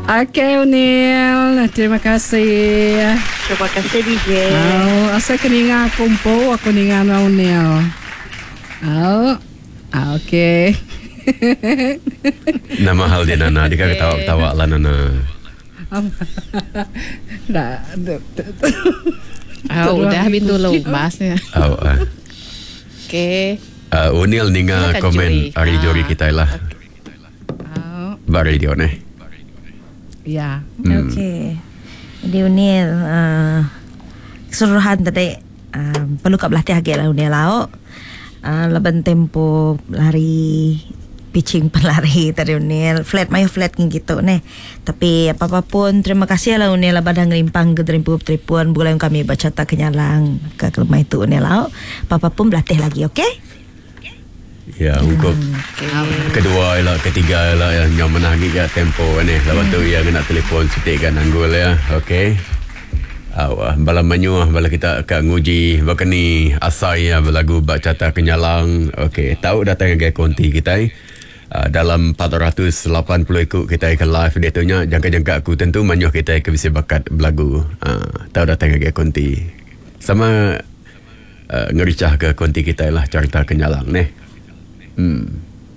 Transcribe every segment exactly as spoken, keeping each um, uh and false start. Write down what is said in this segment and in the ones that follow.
Okey, Unil. Terima kasih. Terima kasih, D J. Oh, asa keninga kumpo ako ninga na Unil. Oh. Ah, okey. Nama hal dia Nana, dia ketawa-ketawa lah Nana. Dah. Oh, udah bintu bahasnya. Oh, ah. Okey. Uh, Unil ninga komen hari jori kita lah. Oh. Ba radio ni. Ya. Hmm. Okey. Jadi Unil uh, keseluruhan tadi uh, perlu kat belah tiap lah Unil lah. Uh, laban tempo lari pitching pelari tadi Unil flat mayo flat gitu nih. Tapi apa-apa pun terima kasih lah Unil lah badang rimpang ke terimpup teripuan bulan kami baca tak kenyalang ke kelemah itu Unil lah. Apa-apa pun belatih lagi, okey? Ya, untuk okay. kedua lah, ketiga lah yang yang menangi ya tempo ni. Lepas tu yang nak telefon sutikan anggul ya. Okey. Awah, bala menyuah bala kita akan nguji bakani asai ya lagu bacata kenyalang. Okey, tahu datang ke konti kita uh, dalam empat ratus lapan puluh ikut kita akan live dia tu nya jangka-jangka aku tentu menyuah kita ke bisa bakat belagu. Uh, tahu datang ke konti. Sama uh, ngericah ke konti kita lah cerita kenyalang ni. Hmm.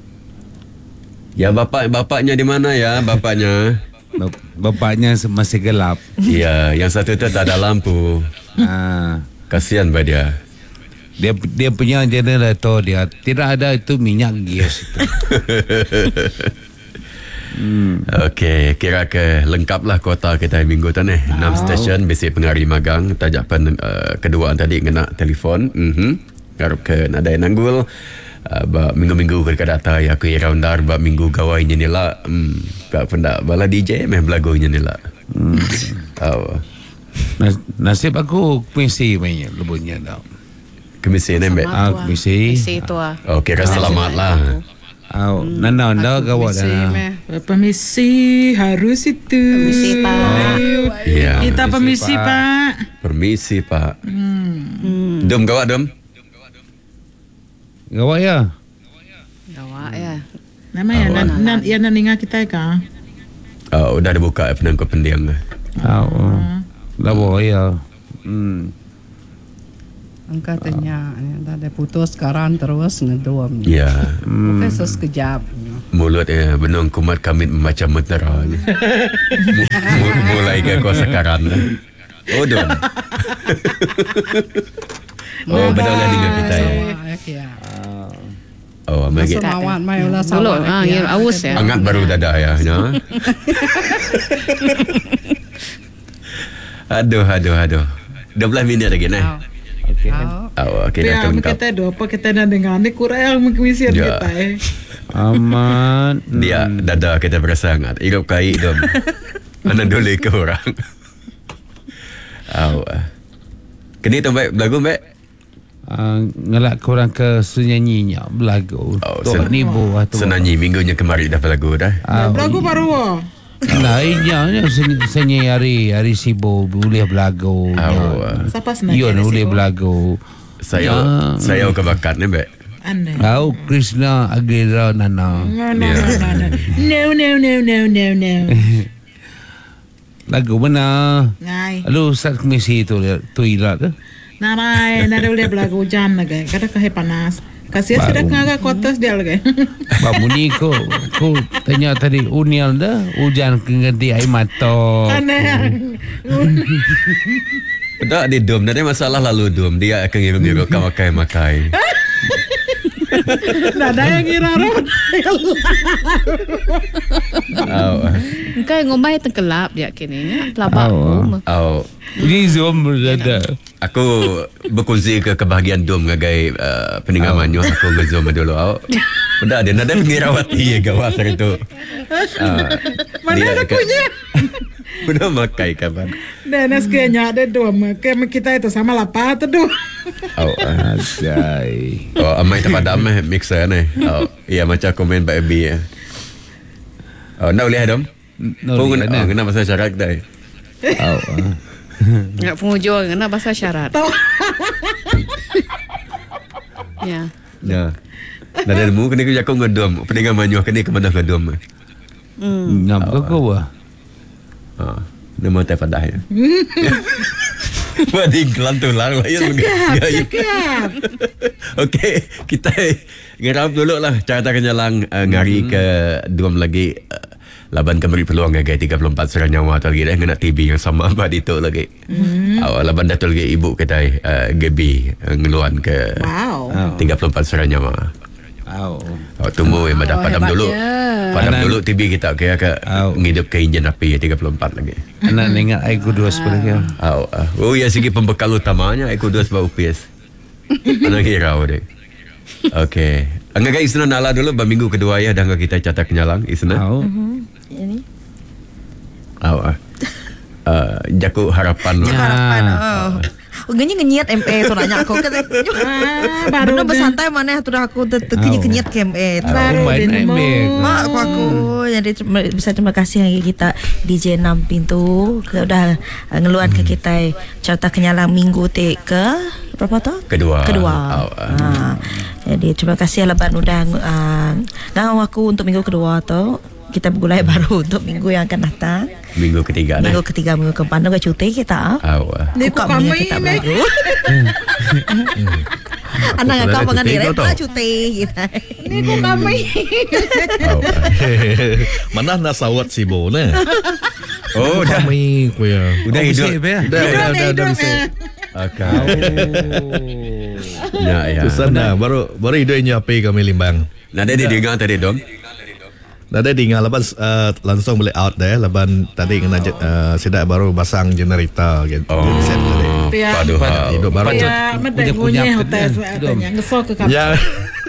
Ya bapak bapaknya di mana ya bapaknya? Bapaknya masih gelap. Ya, yang satu tu tak ada lampu. Ah, kasihan pada dia. Dia dia punya generator dia tidak ada itu minyak gas itu. hmm. Okey, kira ke lengkaplah kota kita minggu tu ni. enam oh. stesen besi pengari magang tajapan uh, kedua tadi kena telefon. Mhm. Garap ke nada nanggul. Uh, ba minggu-minggu ke data ya aku roundar ba minggu gawainya ni lah. Hmm, tak pernah bala D J meh belagunya ni lah. Hmm. Oh. Nas, nasib aku komisi banyak lebihnya dah. Komisi ni mbak. Ah, komisi. Komisi tu ah. Oh, kira selamat lah. Oh, hmm. Nana anda gawat dah. Permisi harus itu. Permisi Pak. Oh, ya. Kita permisi Pak. Permisi Pak. Hmm. Hmm. Dom gawat dom. Gawat ya? Gawat ya. Nama ya, nan, nan, ya naninga kita ka. Oh, udah dibuka penangkap pendiam. Oh, oh. Dah ya. Hmm. Angkatnya, dah ada putus sekarang terus ngedom. Ya. Hmm. Bukan sekejap. Mulutnya benung kumat kamit membaca mentera. Mulai ke kuasa sekarang. Oh, dom. Oh, betul lah dengan kita ya. Oh, magi. Semawat mai ulah sama. Ah, ya aus ya. Angat baru dadah ya, nya. Aduh, aduh, aduh. dua belas minit lagi nah. Okey. Oh, okey dah lengkap. Kita dua apa kita nak dengar ni kurang mengkuisi kita eh. Aman. Dia dadah kita bersangat. Hidup kai dom. Mana dulu ke orang. Aw. Kini tu baik belagu baik. Uh, ngelak korang ke senyanyinya belagu oh, sen- nibu senanyi minggunya kemarin dah belagu dah uh, belagu baru wah lainnya senyanyi hari hari sibu boleh belagu siapa senanyi iya boleh belagu saya ya. Saya ke bakat ni baik tahu Krishna Agira Nana no no no no no no lagu mana ngai lu sat komisi tu tu ilat ke Namai, nada boleh belagu hujan lagi. Kada kahai panas. Kasih sudah ngaga kotas dia lagi. Pak Muni ko, ko tanya tadi Unil dah hujan ganti air mata. Aneh. Tak di dom, ada masalah lalu dom. Dia akan ngiru-ngiru kau makai-makai. Nada yang ngira-ngira. Oh. Engkau ngomai tengkelap dia kini. Pelabak pun. Oh. Ini zoom berada. Aku berkongsi ke kebahagiaan dom ngagai uh, peninggamannya. Oh. Aku nge-zoom dulu. Oh. Udah ada nada pengirawati ya gawat hari itu. Uh, Mana ada punya? Udah makai kapan? Dan naskahnya ada dua. Kayak kita itu sama lapar tu dua. Oh, ajai. Oh, amai tempat damai mixer ni. Oh, iya macam komen Pak Ebi ya. Oh, nak boleh dom? Pun kena kena bahasa syarat dah. Oh. Nak penghujung kena bahasa syarat. Ya. Ya. Dah ada mu kena kerja kau ngedom. Pendengar manyuh kena ke mana ngedom. Hmm. Ngap ke kau ah? Ha, nama teh padah ya. Buat iklan tu lah. Cakap, cakap. Okey, kita ngerap dulu lah carta kenyalang uh, ngari ke dua lagi uh, laban kembali peluang agak tiga puluh empat serang nyawa tu lagi dah kena T B yang sama apa itu lagi. Mm. Awal laban datul lagi ibu kita uh, Gaby uh, ngeluan ke Wow. tiga puluh empat serang nyawa. Au. Oh, tunggu yang oh, padam dulu. Padam Anak, dulu T V kita kaya ke oh. ngidup ke enjin api tiga puluh empat lagi. Anak ingat aku dua sepuluh kau. Oh, uh, oh ya segi pembekal utamanya aku dua sebab U P S. Anak kira deh. Okey. Angga Isna nala dulu minggu kedua ya dah kita catat kenyalang Isna. Au. Ini. Oh, uh, uh, jaku harapan. Jaku harapan. Oh. Ganya ngenyat M E tu nanya aku kata. Ah, baru benar bersantai mana tu dah aku terkini kenyat ke M E. Baru main din mo. M E. Mak aku aku jadi terima- bisa terima kasih lagi kita D J enam pintu ke udah uh, ngeluar ke kita carta kenyalang minggu te ke berapa tu? Kedua. Kedua. Oh, uh. Ha. Jadi terima kasih Laban udah uh, ngawak aku untuk minggu kedua tu. Kita bergulai baru untuk minggu yang akan datang. Minggu ketiga nah. Minggu ketiga, minggu keempat juga cuti kita. Oh, uh. Ni Buka ko minggu kami kita ni. baru. Anak Aku kau pula makan cuti direct kau tahu. pula cuti kita. Ni ko kami. Oh, uh. Mana nak sawat si Bo ne? Oh, dah. Kami kuya. Udah Oh, hidup. bersih, ya? Dah dah dah dah hidup, bisa. eh. Okay. Ya, ya. Tu sana baru baru idenya apa kami limbang. Nah, dia dengar tadi dong. Nada di ngalaban uh, langsung boleh out deh. Laban tadi kena uh, sidak baru pasang generator gitu. Oh, Set tadi. Ya. Paduh. Hidup baru. Ya, medek Udah punya punya apa hotel dia? tanya ngesok ke kapal. Ya.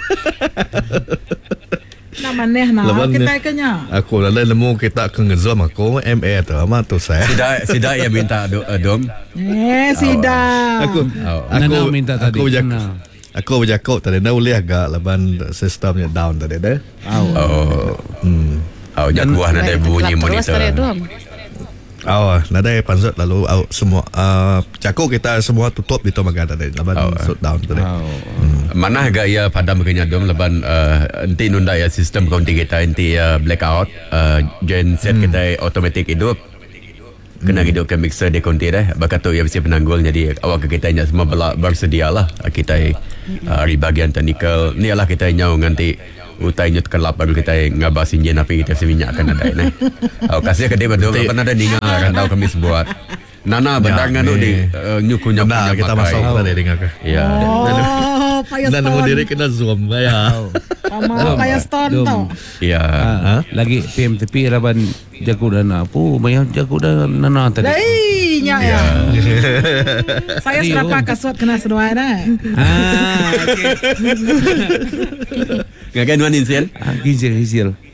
Nama neh nah Laban kita ni- kenya. Aku lalu nemu kita ke ngezom aku M E tu ama tu saya. Sida sida yang minta do, uh, dom. Eh sida. Aku Oh. aku Nana minta tadi. Aku berjak, Nana. aku berjakut tadi. Dah boleh agak laban sistemnya down tadi dah. Au. Oh. Hmm. Oh, jak buah nada bunyi Terus monitor. pada dom. Oh, nada panzut lalu oh, semua uh, jakut kita semua tutup di tomaga tadi. Laban Oh, shut down tadi. Au. Mana agak ya padam kenya dom leban uh, enti nunda ya sistem kaunti kita enti ya blackout uh, gen set Hmm. kita automatic hidup. Kena hidup ke mixer dia konti dah. Bakatu ya mesti penanggul jadi awak ke kita nya semua bela, bersedia lah kita uh, hari bagian teknikal ni lah kita nyau nganti utai nyut kelap baru kita ngabas injen api kita seminyak akan ada ini. Oh, kasih ke dia betul apa ada ninga kan tahu kami sebuat. Nana benar Ya, nganu ni. di uh, nyukunya Nah, punya kita makai. masuk tadi dengar ke. Ya. Oh, payah Dan nemu stone. diri kena zoom ya. Sama payah stone Dom. tau. Ya. Ha? Lagi P M T P laban jaku dana apa banyak jaku dana nana tadi. Lai nya ya. Saya Rio. sudah pakai suat kena sedua dah. Ah, okey. Ngakan wan insian? Ah, Gizil, gizil.